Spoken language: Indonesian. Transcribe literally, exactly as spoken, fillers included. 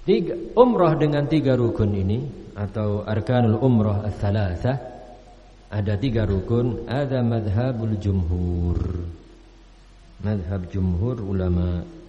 Tiga, umrah dengan tiga rukun ini atau arkanul umrah ats-tsalatsah, ada tiga rukun, ada madhabul jumhur. Madhab jumhur ulama